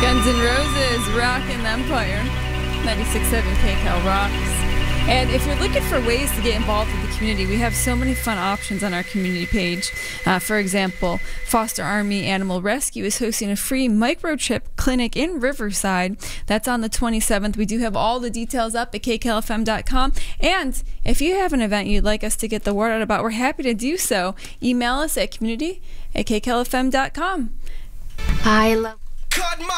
Guns N' Roses, Rockin' the Empire. 96.7 KCAL rocks. And if you're looking for ways to get involved with the community, we have so many fun options on our community page. For example, Foster Army Animal Rescue is hosting a free microchip clinic in Riverside. That's on the 27th. We do have all the details up at kklfm.com. And if you have an event you'd like us to get the word out about, we're happy to do so. Email us at community@kklfm.com. I love